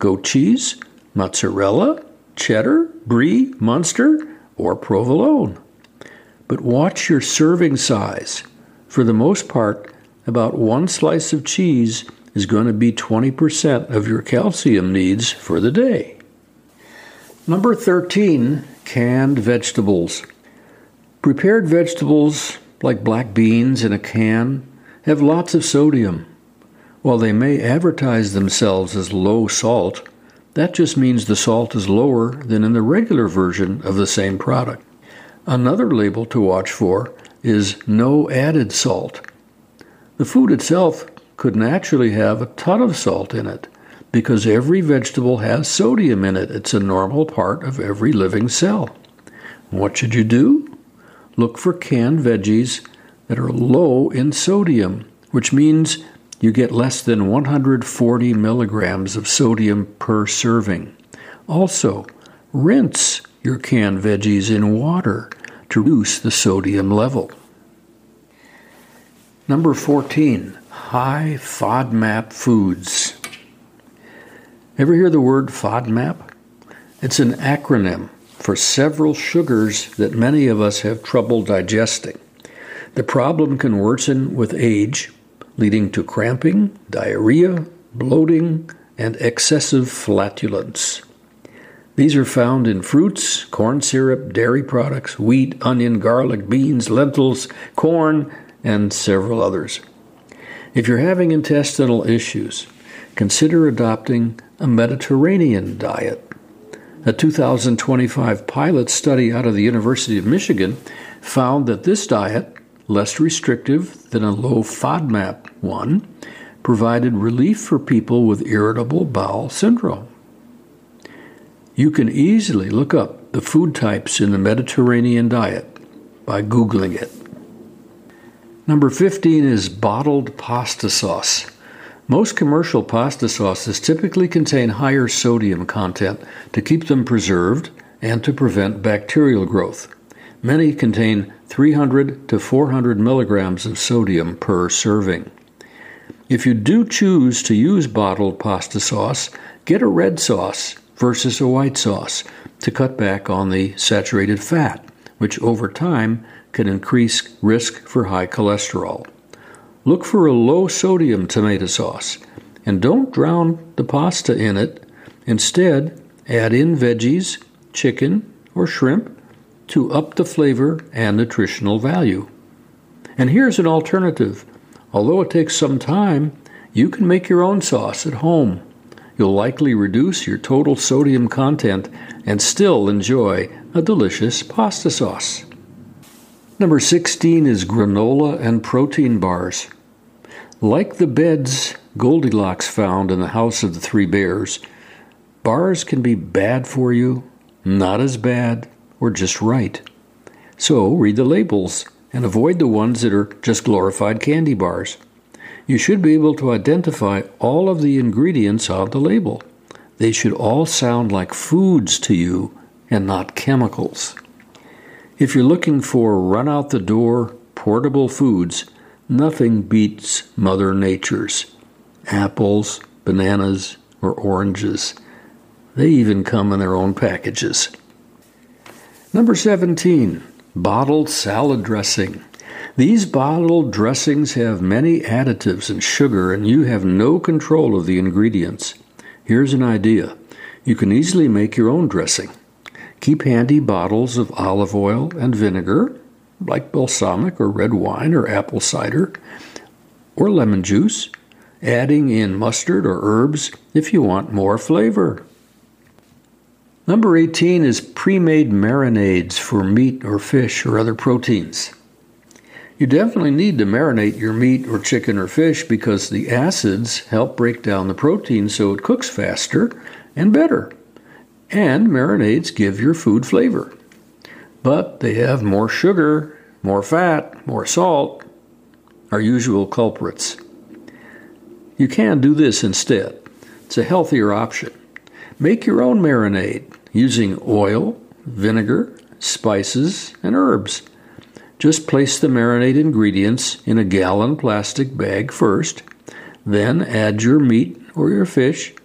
goat cheese, mozzarella, cheddar, brie, Munster, or provolone. But watch your serving size. For the most part, about one slice of cheese is going to be 20% of your calcium needs for the day. Number 13, canned vegetables. Prepared vegetables, like black beans in a can, have lots of sodium. While they may advertise themselves as low salt, that just means the salt is lower than in the regular version of the same product. Another label to watch for is no added salt. The food itself could naturally have a ton of salt in it because every vegetable has sodium in it. It's a normal part of every living cell. What should you do? Look for canned veggies that are low in sodium, which means you get less than 140 milligrams of sodium per serving. Also, rinse your canned veggies in water to reduce the sodium level. Number 14, high FODMAP foods. Ever hear the word FODMAP? It's an acronym for several sugars that many of us have trouble digesting. The problem can worsen with age, leading to cramping, diarrhea, bloating, and excessive flatulence. These are found in fruits, corn syrup, dairy products, wheat, onion, garlic, beans, lentils, corn, and several others. If you're having intestinal issues, consider adopting a Mediterranean diet. A 2025 pilot study out of the University of Michigan found that this diet, less restrictive than a low FODMAP one, provided relief for people with irritable bowel syndrome. You can easily look up the food types in the Mediterranean diet by Googling it. Number 15 is bottled pasta sauce. Most commercial pasta sauces typically contain higher sodium content to keep them preserved and to prevent bacterial growth. Many contain 300 to 400 milligrams of sodium per serving. If you do choose to use bottled pasta sauce, get a red sauce versus a white sauce to cut back on the saturated fat, which over time can increase risk for high cholesterol. Look for a low-sodium tomato sauce, and don't drown the pasta in it. Instead, add in veggies, chicken, or shrimp to up the flavor and nutritional value. And here's an alternative. Although it takes some time, you can make your own sauce at home. You'll likely reduce your total sodium content and still enjoy a delicious pasta sauce. Number 16 is granola and protein bars. Like the beds Goldilocks found in the House of the Three Bears, bars can be bad for you, not as bad, or just right. So read the labels and avoid the ones that are just glorified candy bars. You should be able to identify all of the ingredients on the label. They should all sound like foods to you and not chemicals. If you're looking for run-out-the-door portable foods, nothing beats Mother Nature's. Apples, bananas, or oranges. They even come in their own packages. Number 17, bottled salad dressing. These bottled dressings have many additives and sugar, and you have no control of the ingredients. Here's an idea. You can easily make your own dressing. Keep handy bottles of olive oil and vinegar, like balsamic or red wine or apple cider, or lemon juice, adding in mustard or herbs if you want more flavor. Number 18 is pre-made marinades for meat or fish or other proteins. You definitely need to marinate your meat or chicken or fish because the acids help break down the protein so it cooks faster and better. And marinades give your food flavor. But they have more sugar, more fat, more salt, our usual culprits. You can do this instead. It's a healthier option. Make your own marinade using oil, vinegar, spices, and herbs. Just place the marinade ingredients in a gallon plastic bag first, then add your meat or your fish